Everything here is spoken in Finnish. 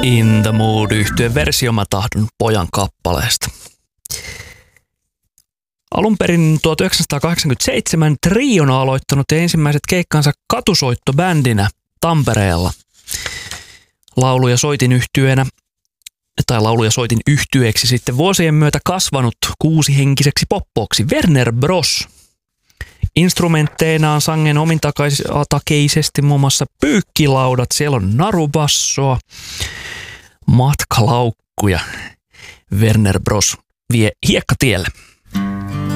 In the Mood -yhtyeen versio Mä tahdon pojan kappaleesta. Alun perin 1987 Triona aloittanut ensimmäiset keikkansa katusoittobändinä Tampereella. Laulu- ja soitin yhtyeeksi sitten vuosien myötä kasvanut 6-henkiseksi poppoksi Werner Bros. Instrumentteinaan sangen omintakeisesti muun muassa pyykkilaudat, siellä on narubassoa, matkalaukkuja. Werner Bros vie hiekkatielle.